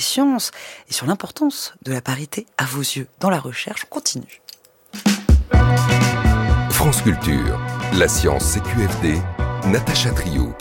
sciences et sur l'importance de la parité à vos yeux dans la recherche. On continue. France Culture, la science CQFD, Natacha Trio.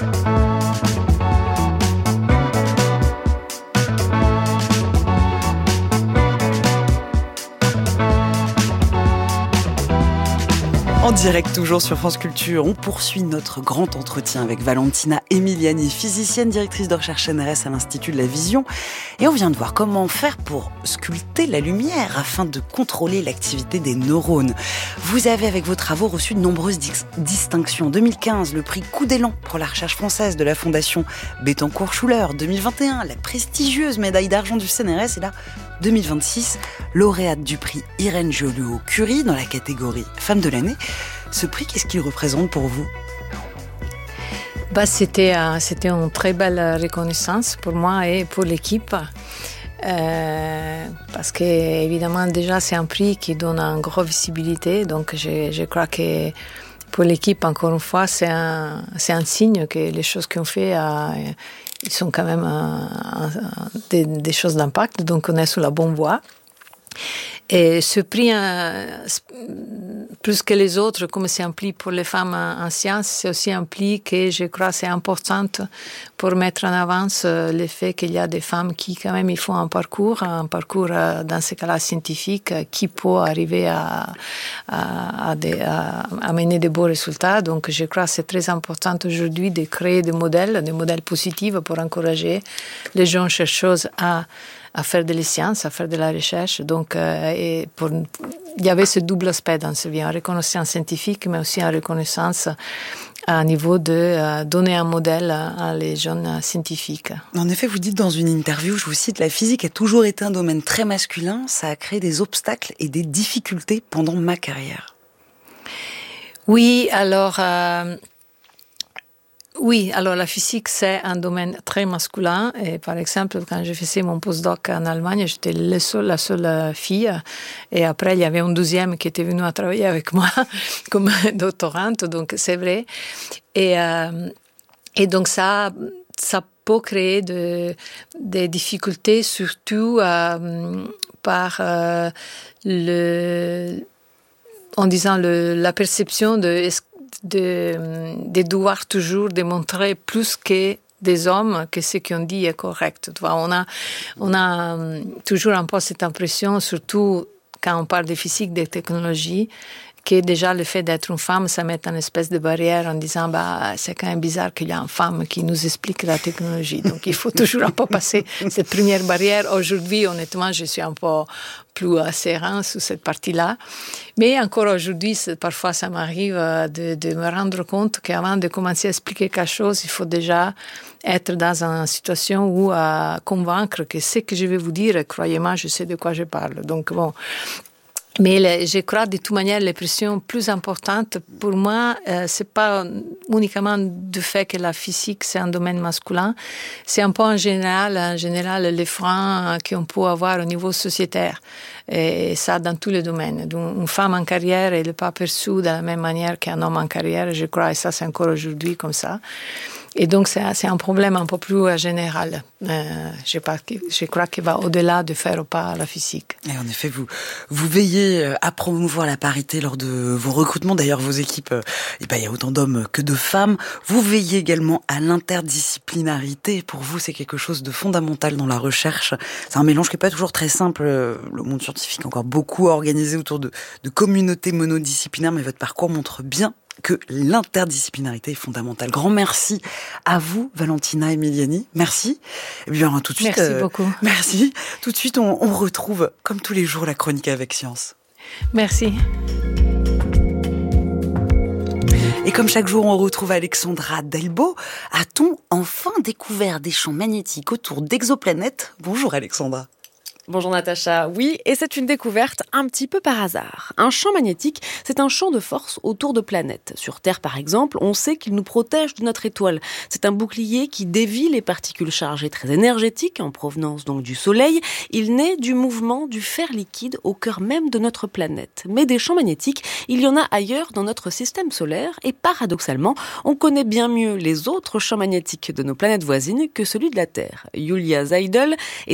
En direct toujours sur France Culture, on poursuit notre grand entretien avec Valentina Emiliani, physicienne, directrice de recherche CNRS à l'Institut de la Vision. Et on vient de voir comment faire pour sculpter la lumière afin de contrôler l'activité des neurones. Vous avez avec vos travaux reçu de nombreuses distinctions. 2015, le prix Coup d'élan pour la recherche française de la Fondation Bettencourt-Schuller. 2021, la prestigieuse médaille d'argent du CNRS. Et là, 2026, lauréate du prix Irène Joliot-Curie dans la catégorie Femme de l'année. Ce prix, qu'est-ce qu'il représente pour vous ? C'était une très belle reconnaissance pour moi et pour l'équipe. Parce que évidemment déjà c'est un prix qui donne une grosse visibilité, donc je crois que pour l'équipe encore une fois c'est un signe que les choses qu'on fait ils sont quand même des choses d'impact, donc on est sur la bonne voie. Et ce prix, plus que les autres, comme c'est un prix pour les femmes en sciences, c'est aussi un prix que je crois c'est important pour mettre en avant le fait qu'il y a des femmes qui quand même ils font un parcours dans ce cas-là scientifique qui peut arriver à mener de beaux résultats. Donc je crois que c'est très important aujourd'hui de créer des modèles positifs pour encourager les jeunes chercheuses à faire de la science, à faire de la recherche. Donc, il y avait ce double aspect dans ce vie, une reconnaissance scientifique, mais aussi une reconnaissance à niveau de donner un modèle à les jeunes scientifiques. En effet, vous dites dans une interview, je vous cite, la physique a toujours été un domaine très masculin, ça a créé des obstacles et des difficultés pendant ma carrière. Oui, alors la physique, c'est un domaine très masculin. Et par exemple, quand je faisais mon postdoc en Allemagne, j'étais la seule fille. Et après, il y avait une deuxième qui était venue à travailler avec moi comme doctorante. Donc, c'est vrai. Et donc, ça peut créer des difficultés, surtout par en disant la perception de devoir toujours démontrer plus que des hommes que ce qu'on dit est correct. On a toujours un peu cette impression, surtout quand on parle de physique, de technologie, que déjà le fait d'être une femme, ça met une espèce de barrière en disant c'est quand même bizarre qu'il y a une femme qui nous explique la technologie. Donc il faut toujours un peu passer cette première barrière. Aujourd'hui, honnêtement, je suis un peu plus serein sur cette partie-là. Mais encore aujourd'hui, parfois ça m'arrive de me rendre compte qu'avant de commencer à expliquer quelque chose, il faut déjà être dans une situation où convaincre que ce que je vais vous dire, croyez-moi, je sais de quoi je parle. Donc bon. Mais je crois de toute manière les pressions plus importantes pour moi, c'est pas uniquement du fait que la physique c'est un domaine masculin, c'est un peu en général les freins qu'on peut avoir au niveau sociétaire. Et ça dans tous les domaines. Donc, une femme en carrière elle n'est pas perçue de la même manière qu'un homme en carrière, je crois, et ça c'est encore aujourd'hui comme ça. Et donc, c'est un problème un peu plus général. Je crois qu'il va au-delà de faire ou pas la physique. Et en effet, vous veillez à promouvoir la parité lors de vos recrutements. D'ailleurs, vos équipes, il y a autant d'hommes que de femmes. Vous veillez également à l'interdisciplinarité. Pour vous, c'est quelque chose de fondamental dans la recherche. C'est un mélange qui n'est pas toujours très simple. Le monde scientifique est encore beaucoup organisé autour de communautés monodisciplinaires, mais votre parcours montre bien que l'interdisciplinarité est fondamentale. Grand merci à vous, Valentina Emiliani. Merci. Et bien, tout de suite. Merci beaucoup. Merci. Tout de suite, on retrouve, comme tous les jours, la chronique avec science. Merci. Et comme chaque jour, on retrouve Alexandra Delbo. A-t-on enfin découvert des champs magnétiques autour d'exoplanètes ? Bonjour Alexandra. Bonjour Natacha, oui, et c'est une découverte un petit peu par hasard. Un champ magnétique, c'est un champ de force autour de planètes. Sur Terre par exemple, on sait qu'il nous protège de notre étoile. C'est un bouclier qui dévie les particules chargées très énergétiques, en provenance donc du Soleil. Il naît du mouvement du fer liquide au cœur même de notre planète. Mais des champs magnétiques, il y en a ailleurs dans notre système solaire, et paradoxalement, on connaît bien mieux les autres champs magnétiques de nos planètes voisines que celui de la Terre. Julia Seidel est